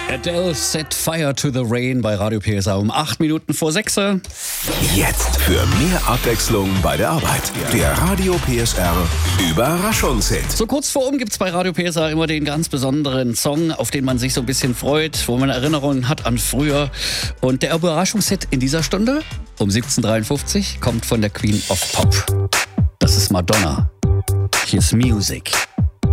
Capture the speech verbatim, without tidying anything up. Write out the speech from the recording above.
Adele Set Fire to the Rain bei Radio P S A um acht Minuten vor sechs. Jetzt für mehr Abwechslung bei der Arbeit. Der Radio P S R Überraschungshit. So kurz vor um gibt es bei Radio P S A immer den ganz besonderen Song, auf den man sich so ein bisschen freut, wo man Erinnerungen hat an früher. Und der Überraschungshit in dieser Stunde um siebzehn Uhr dreiundfünfzig kommt von der Queen of Pop. Das ist Madonna. Hier ist Music.